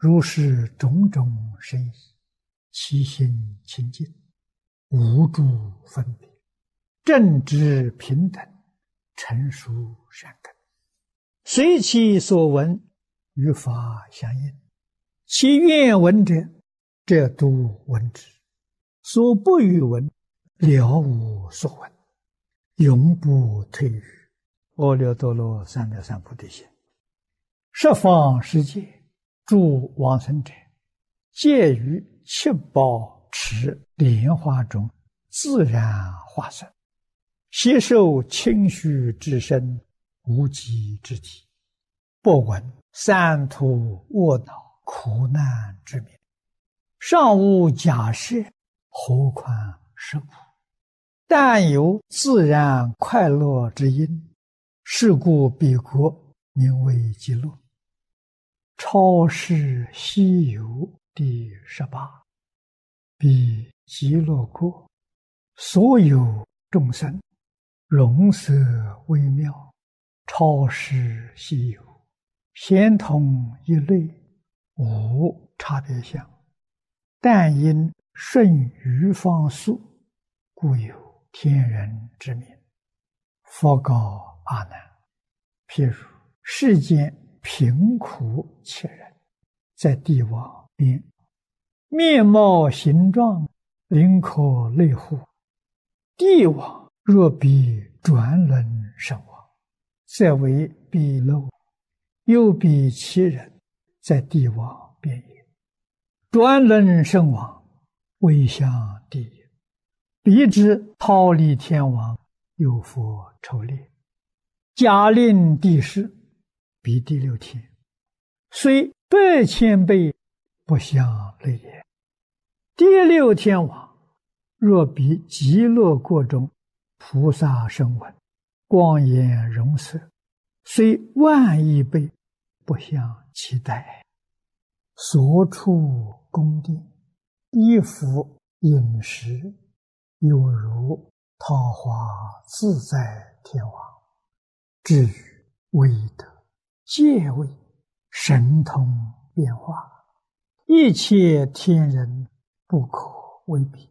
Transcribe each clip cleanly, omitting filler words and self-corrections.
如是种种深意，其心清净，无诸分别，正直平等，成熟善根，随其所闻，与法相应。其愿闻者，则都闻之；所不与闻，了无所闻，永不退于阿耨多罗三藐三菩提心。十方世界诸往生者，皆于七宝池莲花中自然化身，悉受清虚之身，无极之体，不闻三途卧恼苦难之名，尚无假设，何况实苦？但有自然快乐之因，是故彼国名为极乐。超世西游第18，彼极乐国所有众生，容色微妙，超世西游，咸同一类，无差别相，但因顺于方速，故有天人之名。佛告阿难：譬如世间贫苦切人，在帝王边，面貌形状，灵可类乎？帝王若比转轮身亡，则为彼漏；又比其人，在帝王边也。转轮身亡，未向地也。彼之忉利天王，有佛抽列，假令地势，彼第六天，虽100,000倍，不相类也。第六天王，若比极乐国中菩萨声闻，光颜容色，虽10000亿倍，不相期待。所处宫殿，衣服饮食，有如桃花自在天王。至于威德、戒位、神通变化，一切天人不可为比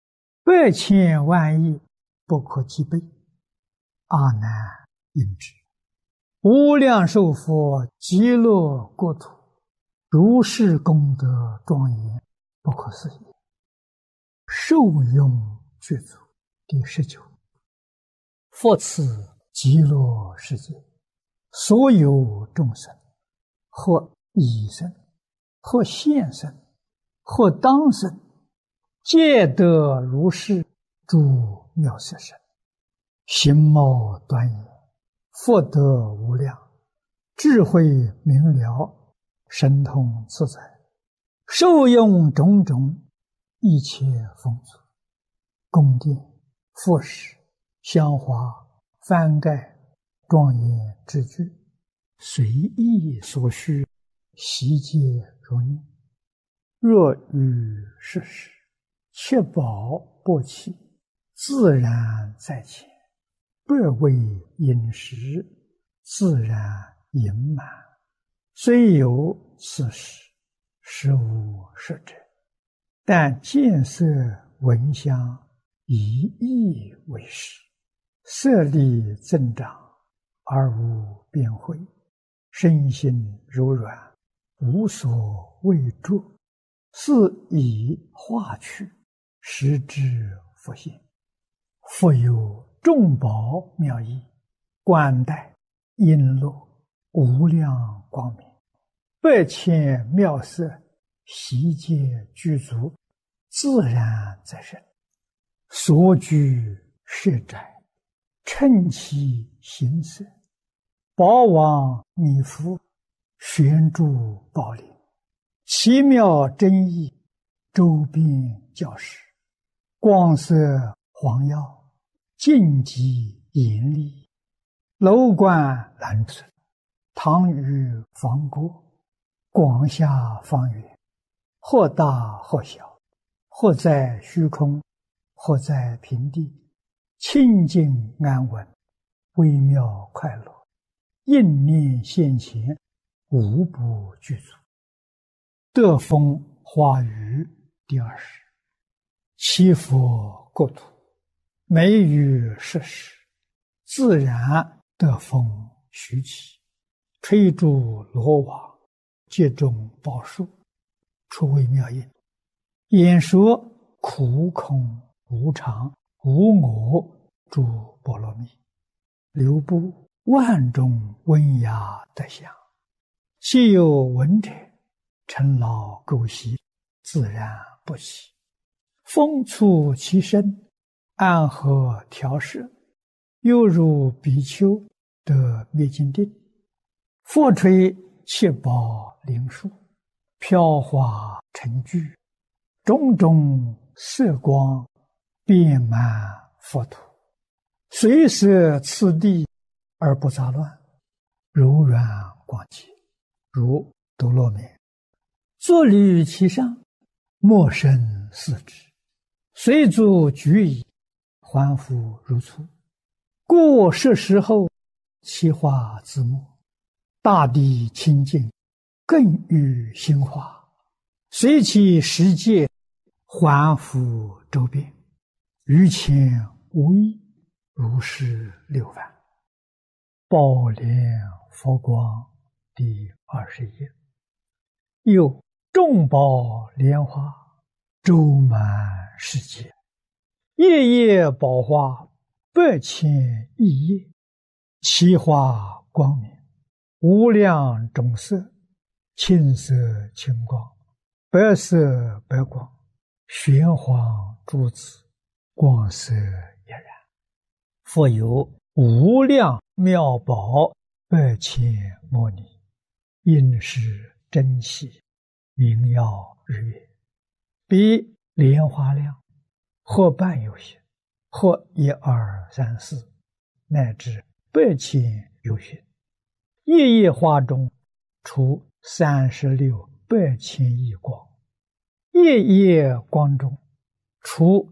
，100,000万亿不可计备。阿难应知，无量寿佛极乐国土，如是功德庄严，不可思议。受用具足第19。复次极乐世界，所有众生，或已生，或现生，或当生，皆得如是诸妙色身，形貌端严，福德无量，智慧明了，神通自在，受用种种一切丰足，宫殿、服饰、香花、幡盖、庄严之具，随意所需，悉皆如念。若于世时，七宝不起，自然在前，不为饮食，自然盈满。虽有此时，实无实者，但见色闻香，以意为实，色力增长，而无边慧，身心柔软，无所畏著，是以化去，实之复现。复有众宝妙义，冠带璎珞，无量光明，100,000妙色，悉皆具足，自然在身。所居舍宅，称其形色，宝王弥覆，悬诸宝林，奇妙真意，周边教室，光色黄耀，净极严厉，楼观蓝色，堂宇方郭，广厦方圆，或大或小，或在虚空，或在平地，清净安稳，微妙快乐，应念现前，无不具足。 得风化雨第20，祈佛国土，美于世时，自然得风徐起，吹竹罗网，接种宝树，出微妙音，演说苦空无常无我诸波罗蜜，流布万种温雅德相，其有闻者，尘劳垢习，自然不起。风促其身，安和调摄，犹如比丘得灭尽定。佛吹七宝灵树，飘华成聚，种种色光遍满佛土，随摄次第而不杂乱，柔软广洁，如多罗蜜。坐立其上，莫生四肢，随足举矣，还复如初。故是时候，其化自没，大地清净，更欲兴化，随其时节，还复周遍，于前无异，如是六番。宝莲佛光第20页。又众宝莲花周满世界，夜夜宝花8,000亿叶，其花光明，无量种色，青色青光，白色白光，玄黄珠子，光色俨然。复有无量妙宝8,000摩尼，应是珍奇，明耀日月，比莲花量，或半有些，或1、2、3、4，乃至8,000有些。夜夜花中出36 8,000亿光，夜夜光中出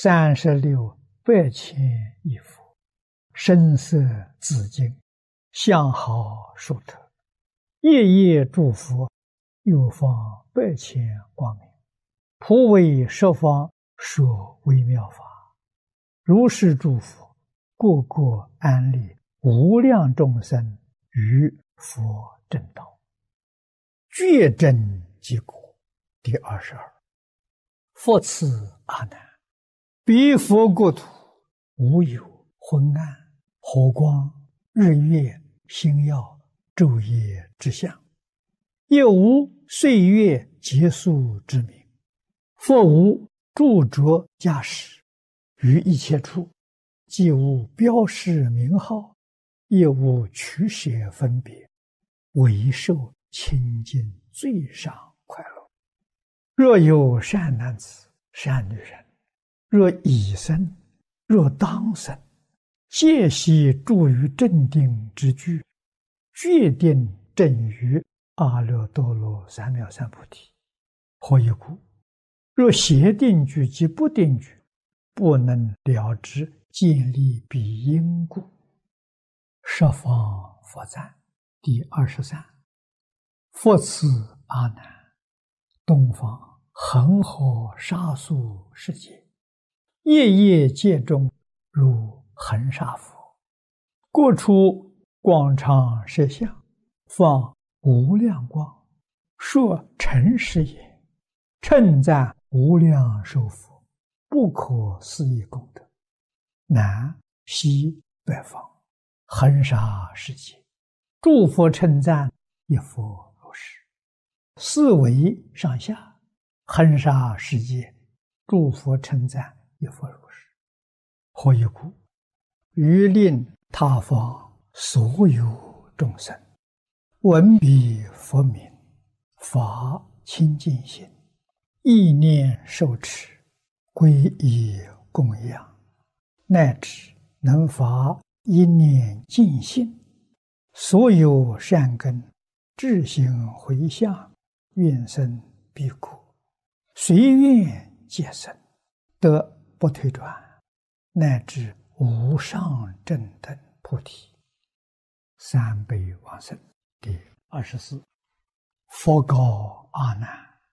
36 8,000亿佛，声色紫金，相好殊特。夜夜诸佛又放8,000光明，普为十方说微妙法。如是诸佛，个个安立无量众生于佛正道，觉真即果第22。复次阿难，彼佛国土无有昏暗、火光、日月、星耀、昼夜之相，也无岁月结束之名。佛无著着驾驶，于一切处，既无标示名号，也无取舍分别，唯受清净最上快乐。若有善男子、善女人，若已生，若当生，皆悉住于正定之具，决定正于阿耨多罗三藐三菩提。何以故？若邪定具及不定具，不能了知建立彼因故。十方佛赞第23。复次阿难，东方恒河沙数世界，夜夜界中如恒沙佛，各处广长舌相，放无量光，说诚实也，称赞无量寿佛，不可思议功德。南西北方恒沙世界，诸佛称赞一佛如是。四维上下恒沙世界，诸佛称赞一佛如是。何以故？于令他方所有众生闻彼佛名，发清净心，意念受持，皈依供养，乃至能发一念净心，所有善根自行回向，愿生彼国，随愿皆生，得不退转，乃至无上正等菩提。三倍往生第24。佛告阿难：